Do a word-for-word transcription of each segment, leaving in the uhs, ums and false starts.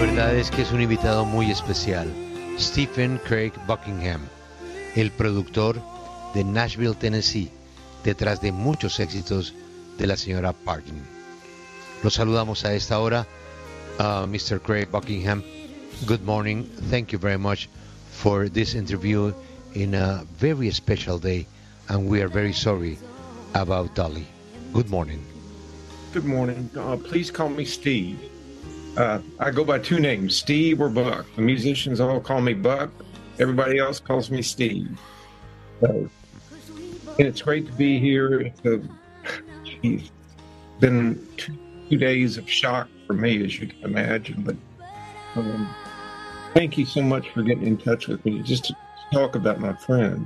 verdad es que es un invitado muy especial, Stephen Craig Buckingham, el productor de Nashville, Tennessee, detrás de muchos éxitos de la señora Parton. Los saludamos a esta hora, uh, mister Craig Buckingham. Good morning. Thank you very much for this interview in a very special day, and we are very sorry about Dolly. Good morning. Good morning. Uh, please call me Steve. Uh, I go by two names, Steve or Buck. The musicians all call me Buck. Everybody else calls me Steve. So, and it's great to be here. It's a, geez, been two, two days of shock for me, as you can imagine. But um, thank you so much for getting in touch with me just to talk about my friend.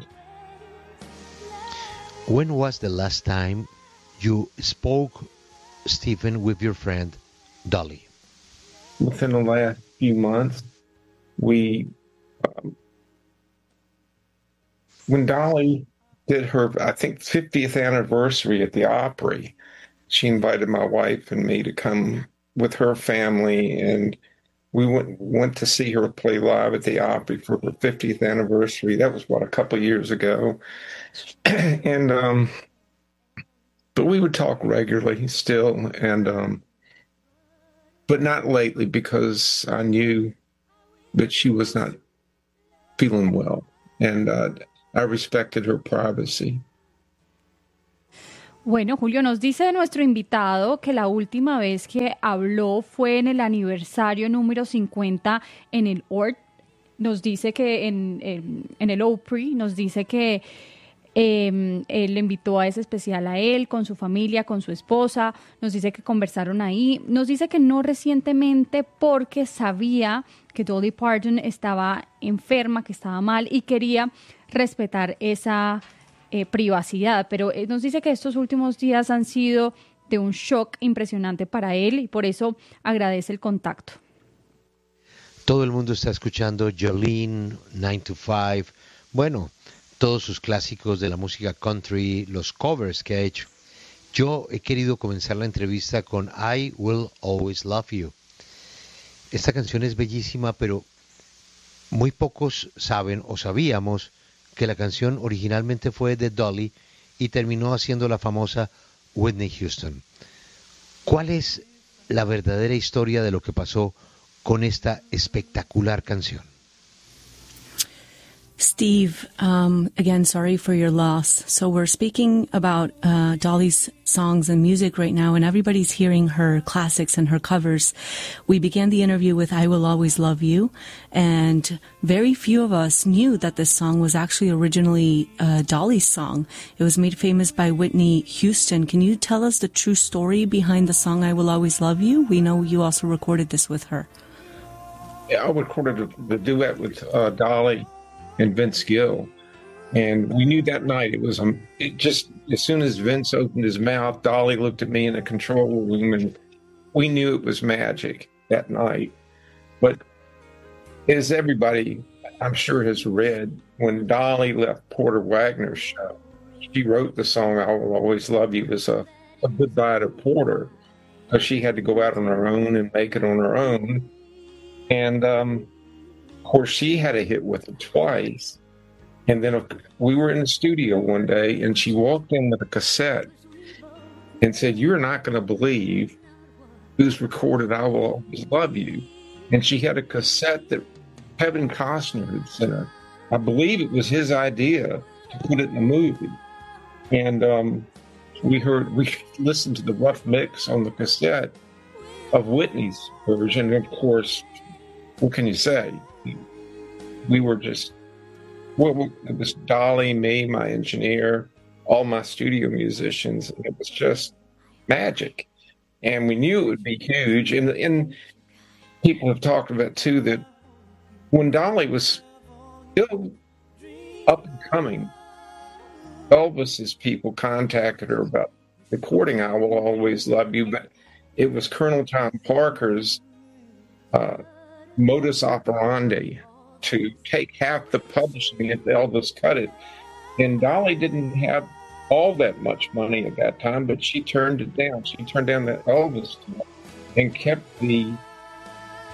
When was the last time you spoke, Stephen, with your friend Dolly? Within the last few months, we, um, when Dolly did her, I think, fiftieth anniversary at the Opry, she invited my wife and me to come with her family, and we went went to see her play live at the Opry for her fiftieth anniversary. That was, what, a couple of years ago. and, um, but we would talk regularly still, and, um, but not lately, because I knew that she was not feeling well, and uh, I respected her privacy. Bueno, Julio, nos dice nuestro invitado que la última vez que habló fue en el aniversario número cincuenta en el O R T. Nos dice que en, en, en el Opry, nos dice que Eh, él le invitó a ese especial a él, con su familia, con su esposa, nos dice que conversaron ahí, nos dice que no recientemente porque sabía que Dolly Parton estaba enferma, que estaba mal y quería respetar esa eh, privacidad, pero eh, nos dice que estos últimos días han sido de un shock impresionante para él y por eso agradece el contacto. Todo el mundo está escuchando Jolene, nine to five, bueno, todos sus clásicos de la música country, los covers que ha hecho. Yo he querido comenzar la entrevista con I Will Always Love You. Esta canción es bellísima, pero muy pocos saben o sabíamos que la canción originalmente fue de Dolly y terminó haciendo la famosa Whitney Houston. ¿Cuál es la verdadera historia de lo que pasó con esta espectacular canción? Steve, um, again, sorry for your loss. So we're speaking about uh, Dolly's songs and music right now, and everybody's hearing her classics and her covers. We began the interview with I Will Always Love You, and very few of us knew that this song was actually originally uh, Dolly's song. It was made famous by Whitney Houston. Can you tell us the true story behind the song I Will Always Love You? We know you also recorded this with her. Yeah, I recorded the duet with uh, Dolly and Vince Gill, and we knew that night it was um it just as soon as Vince opened his mouth, Dolly looked at me in the control room, and we knew it was magic that night. But as everybody, I'm sure, has read, when Dolly left Porter Wagner's show, she wrote the song I Will Always Love You as a, a goodbye to Porter, because she had to go out on her own and make it on her own. And um of course, she had a hit with it twice. And then we were in the studio one day, and she walked in with a cassette and said, "You're not going to believe who's recorded I Will Always Love You." And she had a cassette that Kevin Costner had sent her. I believe it was his idea to put it in the movie. And um, we heard, we listened to the rough mix on the cassette of Whitney's version. And of course, what can you say? We were just, well, it was Dolly, me, my engineer, all my studio musicians. And it was just magic. And we knew it would be huge. And, and people have talked about, too, that when Dolly was still up and coming, Elvis's people contacted her about recording I Will Always Love You. But it was Colonel Tom Parker's uh, modus operandi to take half the publishing if Elvis cut it. And Dolly didn't have all that much money at that time, but she turned it down. She turned down that Elvis and kept the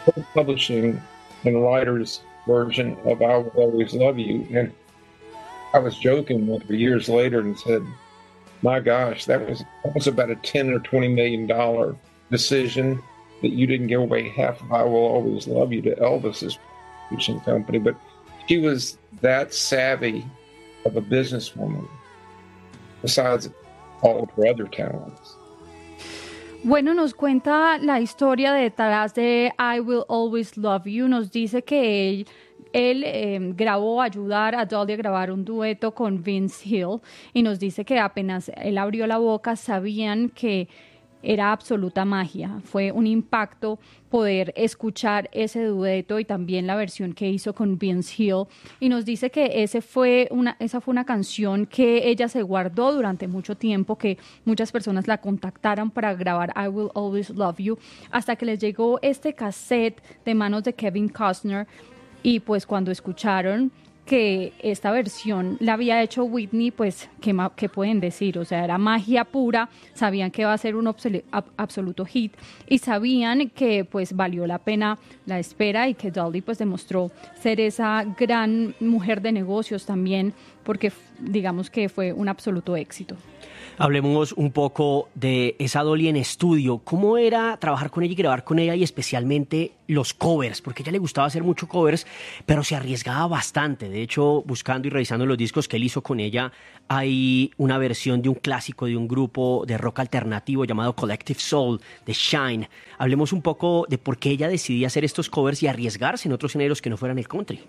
publishing and writer's version of I Will Always Love You. And I was joking with her years later and said, my gosh, that was that was about a ten or twenty million dollar decision that you didn't give away half of I Will Always Love You to Elvis's publishing company. But she was that savvy of a businesswoman, besides all of her other talents. Bueno, nos cuenta la historia detrás de I Will Always Love You. Nos dice que él, él eh, grabó, ayudar a Dolly a grabar un dueto con Vince Hill, y nos dice que apenas él abrió la boca sabían que era absoluta magia. Fue un impacto poder escuchar ese dueto y también la versión que hizo con Vince Hill. Y nos dice que ese fue una, esa fue una canción que ella se guardó durante mucho tiempo, que muchas personas la contactaron para grabar I Will Always Love You, hasta que les llegó este cassette de manos de Kevin Costner. Y pues cuando escucharon que esta versión la había hecho Whitney, pues ¿qué, qué pueden decir? O sea, era magia pura, sabían que iba a ser un absoluto hit y sabían que pues valió la pena la espera, y que Dolly pues demostró ser esa gran mujer de negocios también, porque digamos que fue un absoluto éxito. Hablemos un poco de esa Dolly en estudio. ¿Cómo era trabajar con ella y grabar con ella, y especialmente los covers? Porque a ella le gustaba hacer mucho covers, pero se arriesgaba bastante. De hecho, buscando y revisando los discos que él hizo con ella, hay una versión de un clásico de un grupo de rock alternativo llamado Collective Soul, de Shine. Hablemos un poco de por qué ella decidía hacer estos covers y arriesgarse en otros géneros que no fueran el country.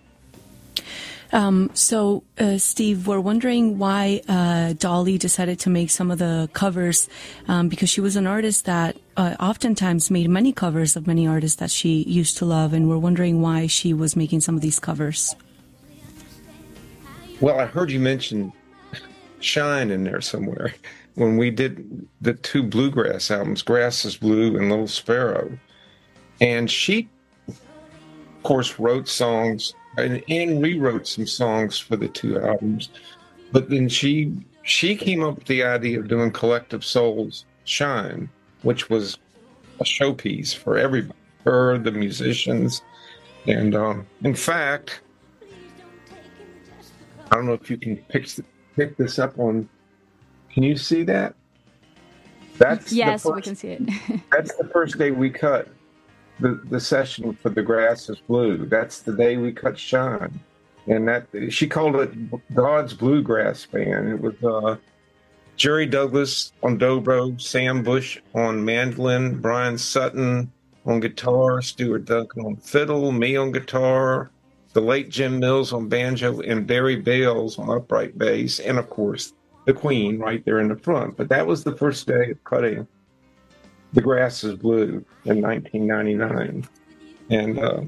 Um, so, uh, Steve, we're wondering why uh, Dolly decided to make some of the covers, um, because she was an artist that uh, oftentimes made many covers of many artists that she used to love, and we're wondering why she was making some of these covers. Well, I heard you mention Shine in there somewhere. When we did the two bluegrass albums, Grass is Blue and Little Sparrow, and she, of course, wrote songs and, and rewrote some songs for the two albums. But then she she came up with the idea of doing Collective Soul's Shine, which was a showpiece for everybody, her, the musicians. And um, in fact, I don't know if you can pick, pick this up on, can you see that? That's yes, the first, we can see it. That's the first day we cut the, the session for The Grass is Blue. That's the day we cut Shine. And that she called it God's Bluegrass Band. It was uh, Jerry Douglas on dobro, Sam Bush on mandolin, Brian Sutton on guitar, Stuart Duncan on fiddle, me on guitar, the late Jim Mills on banjo, and Barry Bales on upright bass, and of course the Queen right there in the front. But that was the first day of cutting The Grass is Blue in nineteen ninety-nine. And uh,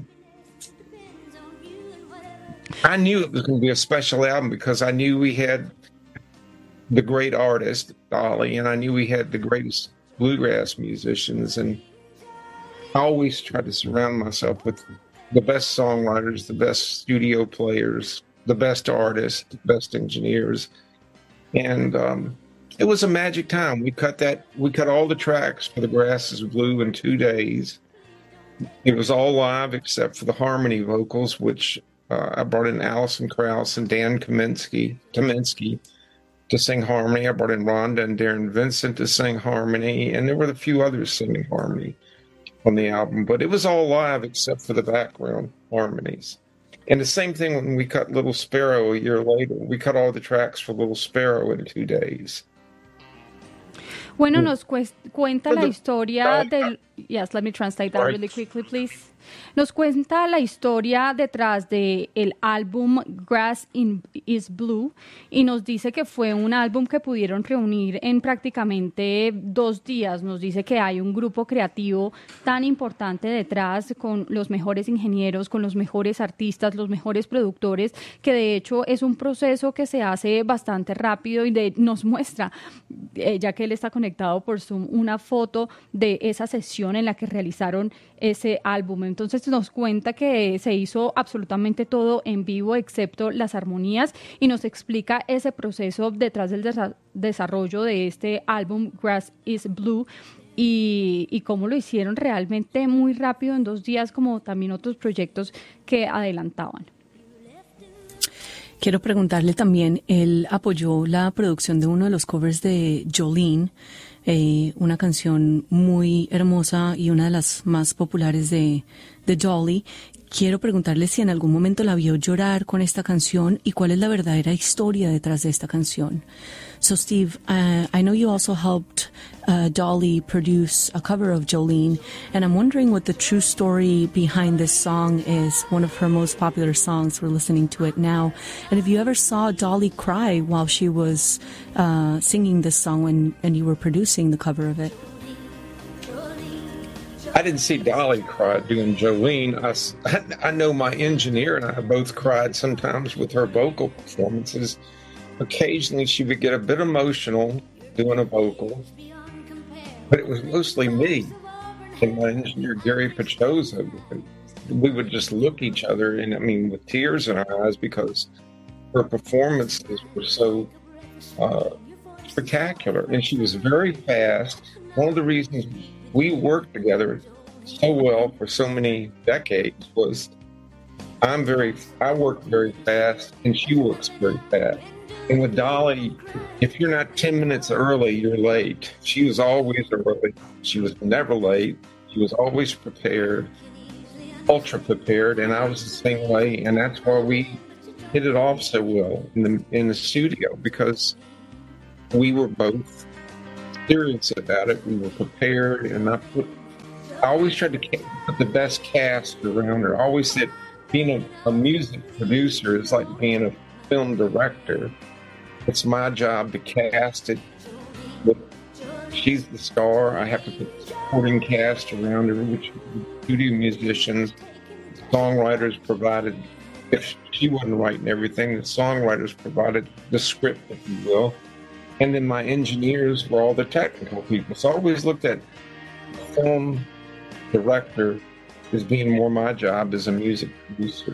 I knew it was going to be a special album because I knew we had the great artist, Dolly, and I knew we had the greatest bluegrass musicians. And I always try to surround myself with the best songwriters, the best studio players, the best artists, the best engineers. And um, it was a magic time. We cut that. We cut all the tracks for The Grass is Blue in two days. It was all live except for the harmony vocals, which uh, I brought in Alison Krauss and Dan Kaminsky, Kaminsky to sing harmony. I brought in Rhonda and Darren Vincent to sing harmony, and there were a few others singing harmony on the album. But it was all live except for the background harmonies. And the same thing when we cut Little Sparrow a year later. We cut all the tracks for Little Sparrow in two days. Bueno, nos cuenta la historia del... Yes, let me translate that really quickly, please. Nos cuenta la historia detrás de el álbum Grass in, is Blue, y nos dice que fue un álbum que pudieron reunir en prácticamente dos días. Nos dice que hay un grupo creativo tan importante detrás, con los mejores ingenieros, con los mejores artistas, los mejores productores, que de hecho es un proceso que se hace bastante rápido, y de, nos muestra, eh, ya que él está conectado por Zoom, una foto de esa sesión en la que realizaron ese álbum. Entonces nos cuenta que se hizo absolutamente todo en vivo excepto las armonías, y nos explica ese proceso detrás del desa- desarrollo de este álbum Grass is Blue, y, y cómo lo hicieron realmente muy rápido en dos días, como también otros proyectos que adelantaban. Quiero preguntarle también, él apoyó la producción de uno de los covers de Jolene, eh, una canción muy hermosa y una de las más populares de, de Dolly. Quiero preguntarle si en algún momento la vio llorar con esta canción y cuál es la verdadera historia detrás de esta canción. So Steve, uh, I know you also helped uh, Dolly produce a cover of Jolene, and I'm wondering what the true story behind this song is, one of her most popular songs. We're listening to it now. And if you ever saw Dolly cry while she was uh, singing this song when, and you were producing the cover of it. I didn't see Dolly cry doing Jolene. I, I know my engineer and I both cried sometimes with her vocal performances. Occasionally she would get a bit emotional doing a vocal, but it was mostly me and my engineer, Gary Pachoza. We would just look at each other and, I mean, with tears in our eyes because her performances were so uh, spectacular. And she was very fast. One of the reasons we worked together so well for so many decades was I'm very, I work very fast and she works very fast. And with Dolly, if you're not ten minutes early, you're late. She was always early. She was never late. She was always prepared, ultra prepared, and I was the same way. And that's why we hit it off so well in the in the studio, because we were both serious about it. We were prepared, and I put. I always tried to put the best cast around her. I always said, being a, a music producer is like being a film director. It's my job to cast it. But she's the star. I have to put the supporting cast around her, which studio musicians, songwriters provided. If she wasn't writing everything, the songwriters provided the script, if you will. And then my engineers were all the technical people. So I always looked at film director as being more my job as a music producer.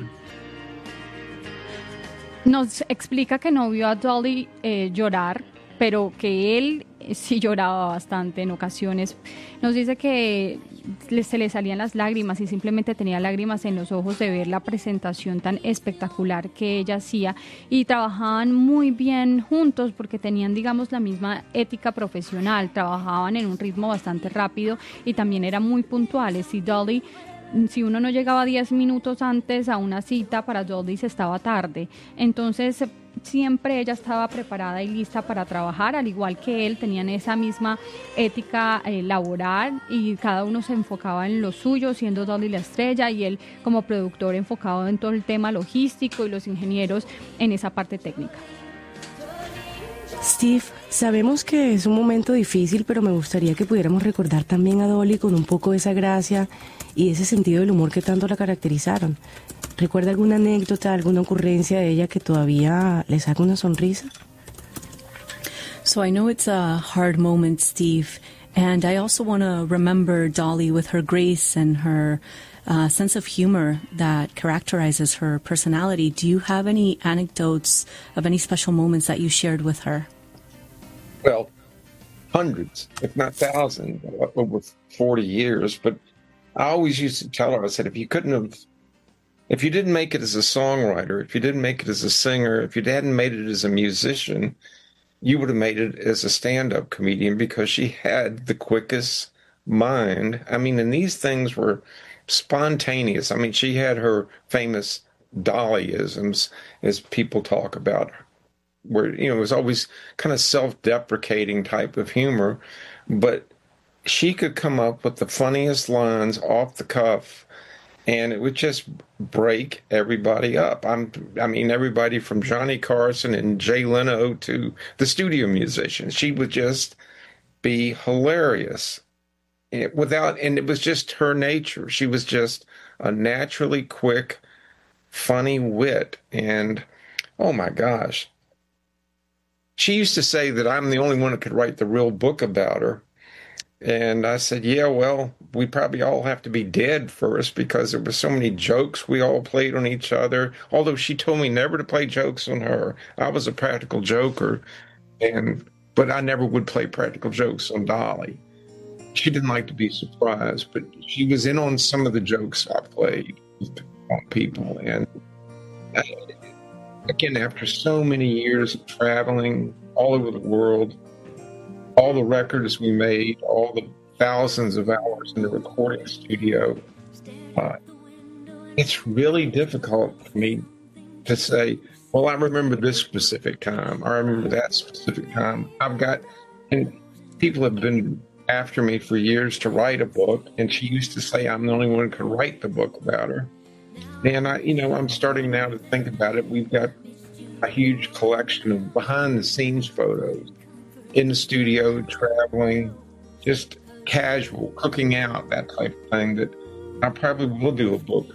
Nos explica que no vio a Dolly eh, llorar, pero que él sí lloraba bastante en ocasiones. Nos dice que le, se le salían las lágrimas y simplemente tenía lágrimas en los ojos de ver la presentación tan espectacular que ella hacía, y trabajaban muy bien juntos porque tenían, digamos, la misma ética profesional, trabajaban en un ritmo bastante rápido y también eran muy puntuales. Y Dolly, si uno no llegaba diez minutos antes a una cita, para Dolly se estaba tarde. Entonces siempre ella estaba preparada y lista para trabajar, al igual que él. Tenían esa misma ética eh, laboral, y cada uno se enfocaba en lo suyo, siendo Dolly la estrella y él como productor enfocado en todo el tema logístico y los ingenieros en esa parte técnica. Steve, sabemos que es un momento difícil, pero me gustaría que pudiéramos recordar también a Dolly con un poco de esa gracia y ese sentido del humor que tanto la caracterizaron. ¿Recuerda alguna anécdota, alguna ocurrencia de ella que todavía le saca una sonrisa? So I know it's a hard moment, Steve, and I also want to remember Dolly with her grace and her uh, sense of humor that characterizes her personality. Do you have any anecdotes of any special moments that you shared with her? Well, hundreds, if not thousands, over forty years. But I always used to tell her, I said, if you couldn't have, if you didn't make it as a songwriter, if you didn't make it as a singer, if you hadn't made it as a musician, you would have made it as a stand-up comedian, because she had the quickest mind. I mean, and these things were spontaneous. I mean, she had her famous Dollyisms, as people talk about her, where, you know, it was always kind of self-deprecating type of humor, but she could come up with the funniest lines off the cuff, and it would just break everybody up. I'm, I mean, everybody from Johnny Carson and Jay Leno to the studio musicians. She would just be hilarious it, without, and it was just her nature. She was just a naturally quick, funny wit, and oh my gosh. She used to say that I'm the only one that could write the real book about her. And I said, yeah, well, we probably all have to be dead first, because there were so many jokes we all played on each other. Although she told me never to play jokes on her. I was a practical joker, and but I never would play practical jokes on Dolly. she didn't like to be surprised, but she was in on some of the jokes I played on people. And I, again, after so many years of traveling all over the world, all the records we made, all the thousands of hours in the recording studio, uh, it's really difficult for me to say, well, I remember this specific time, or I remember that specific time. I've got, and people have been after me for years to write a book, and she used to say I'm the only one who could write the book about her. And I, you know, I'm starting now to think about it. We've got a huge collection of behind-the-scenes photos in the studio, traveling, just casual, cooking out, that type of thing, that I probably will do a book.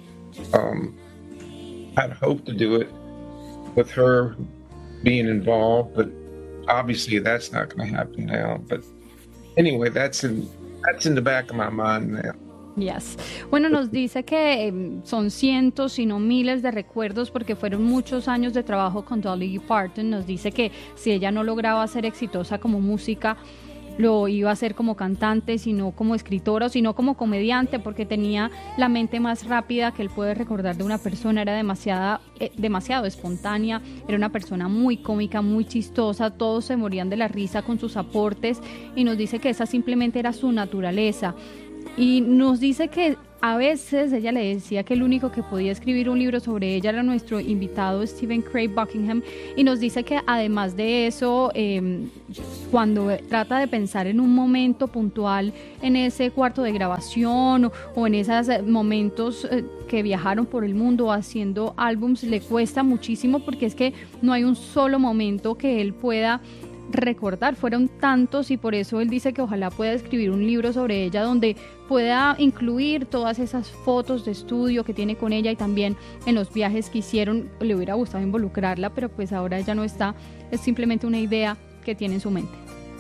Um, I'd hope to do it with her being involved, but obviously that's not going to happen now. But anyway, that's in, that's in the back of my mind now. Yes. Bueno, nos dice que eh, son cientos, si no miles de recuerdos, porque fueron muchos años de trabajo con Dolly Parton. Nos dice que si ella no lograba ser exitosa como música, lo iba a hacer como cantante, sino como escritora o sino como comediante, porque tenía la mente más rápida que él puede recordar de una persona. Era demasiada, eh, demasiado espontánea, era una persona muy cómica, muy chistosa, todos se morían de la risa con sus aportes, y nos dice que esa simplemente era su naturaleza. Y nos dice que a veces ella le decía que el único que podía escribir un libro sobre ella era nuestro invitado Stephen Craig Buckingham, y nos dice que además de eso, eh, cuando trata de pensar en un momento puntual en ese cuarto de grabación o, o en esos momentos eh, que viajaron por el mundo haciendo álbums, le cuesta muchísimo, porque es que no hay un solo momento que él pueda recordar, fueron tantos, y por eso él dice que ojalá pueda escribir un libro sobre ella donde pueda incluir todas esas fotos de estudio que tiene con ella, y también en los viajes que hicieron. Le hubiera gustado involucrarla, pero pues ahora ella no está, es simplemente una idea que tiene en su mente.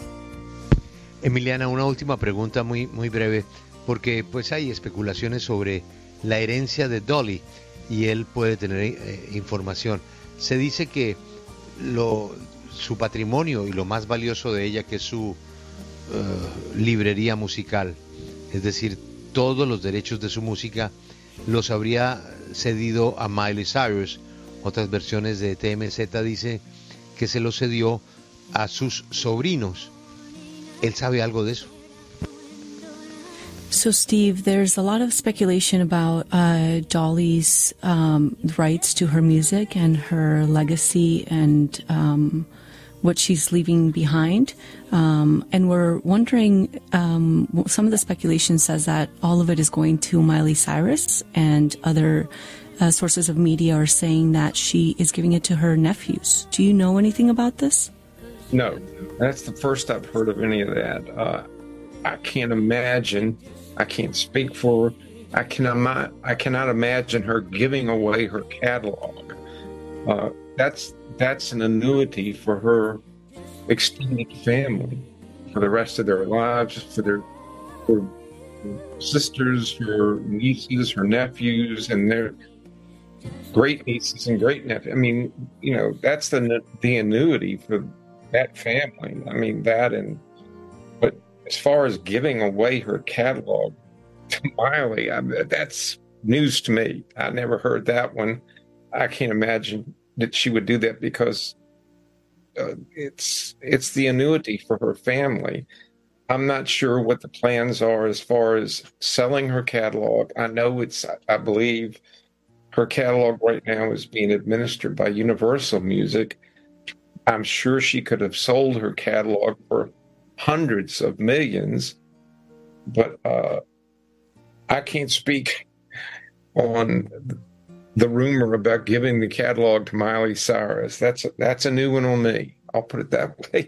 Emiliana, una última pregunta muy, muy breve, porque pues hay especulaciones sobre la herencia de Dolly y él puede tener eh, información. Se dice que lo su patrimonio y lo más valioso de ella, que es su uh, librería musical, es decir, todos los derechos de su música los habría cedido a Miley Cyrus. Otras versiones de T M Z dice que se los cedió a sus sobrinos. ¿Él sabe algo de eso? So, Steve, there's a lot of speculation about uh, Dolly's um, rights to her music and her legacy and um, what she's leaving behind. Um, and we're wondering, um, some of the speculation says that all of it is going to Miley Cyrus, and other uh, sources of media are saying that she is giving it to her nephews. Do you know anything about this? No, that's the first I've heard of any of that. Uh, I can't imagine. I can't speak for her. I cannot. I cannot imagine her giving away her catalog. Uh, that's that's an annuity for her extended family for the rest of their lives, for their, her sisters, her nieces, her nephews, and their great nieces and great nephews. I mean, you know, that's the the annuity for that family. I mean, that and. As far as giving away her catalog to Miley, I, that's news to me. I never heard that one. I can't imagine that she would do that, because uh, it's it's the annuity for her family. I'm not sure what the plans are as far as selling her catalog. I know it's, I believe her catalog right now is being administered by Universal Music. I'm sure she could have sold her catalog for hundreds of millions, but uh, I can't speak on the rumor about giving the catalog to Miley Cyrus. That's a, that's a new one on me. I'll put it that way.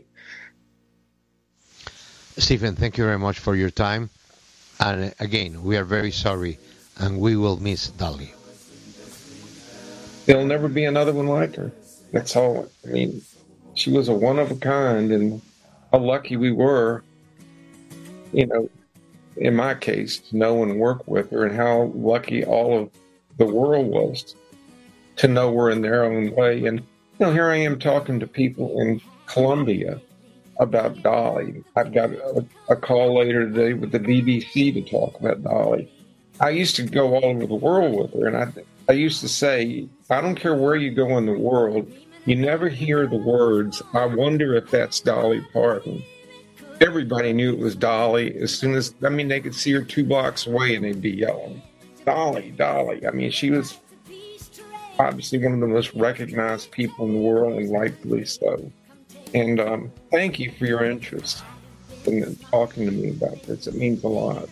Stephen, thank you very much for your time. And again, we are very sorry, and we will miss Dolly. There'll never be another one like her. That's all. I mean, she was a one of a kind, and how lucky we were, you know, in my case, to know and work with her, and how lucky all of the world was to know her in their own way. And, you know, here I am talking to people in Colombia about Dolly. I've got a, a call later today with the B B C to talk about Dolly. I used to go all over the world with her, and I, I used to say, I don't care where you go in the world, you never hear the words, I wonder if that's Dolly Parton. Everybody knew it was Dolly. As soon as, I mean, they could see her two blocks away and they'd be yelling, Dolly, Dolly. I mean, she was obviously one of the most recognized people in the world, and rightfully so. And um, thank you for your interest in talking to me about this. It means a lot.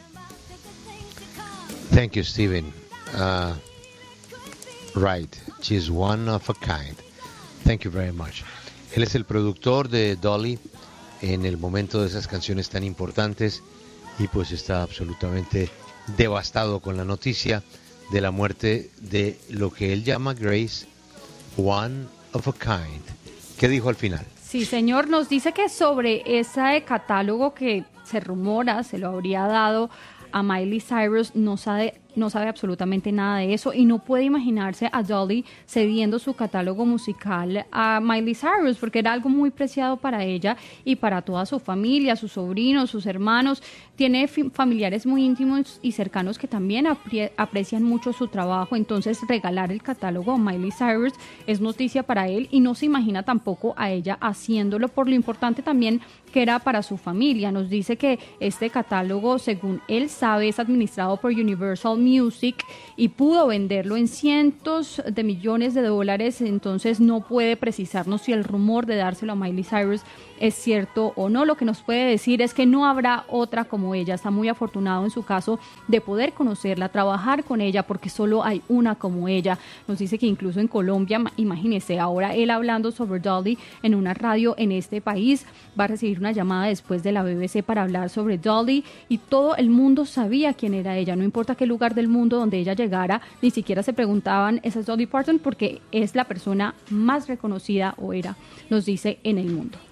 Thank you, Steven. Uh, right, she's one of a kind. Thank you very much. Él es el productor de Dolly en el momento de esas canciones tan importantes y pues está absolutamente devastado con la noticia de la muerte de lo que él llama, Grace, one of a kind. ¿Qué dijo al final? Sí, señor, nos dice que sobre ese catálogo que se rumora se lo habría dado a Miley Cyrus, no sabe, no sabe absolutamente nada de eso y no puede imaginarse a Dolly cediendo su catálogo musical a Miley Cyrus, porque era algo muy preciado para ella y para toda su familia, sus sobrinos, sus hermanos. Tiene familiares muy íntimos y cercanos que también apre- aprecian mucho su trabajo, entonces regalar el catálogo a Miley Cyrus es noticia para él y no se imagina tampoco a ella haciéndolo, por lo importante también que era para su familia. Nos dice que este catálogo, según él sabe, es administrado por Universal Music y pudo venderlo en cientos de millones de dólares, entonces no puede precisarnos si el rumor de dárselo a Miley Cyrus es cierto o no. Lo que nos puede decir es que no habrá otra como ella. Está muy afortunado en su caso de poder conocerla, trabajar con ella, porque solo hay una como ella. Nos dice que incluso en Colombia, imagínese, ahora él hablando sobre Dolly en una radio en este país, va a recibir una llamada después de la B B C para hablar sobre Dolly y todo el mundo sabía quién era ella. No importa qué lugar del mundo donde ella llegara, ni siquiera se preguntaban, ¿esa es Dolly Parton? Porque es la persona más reconocida, o era, nos dice, en el mundo.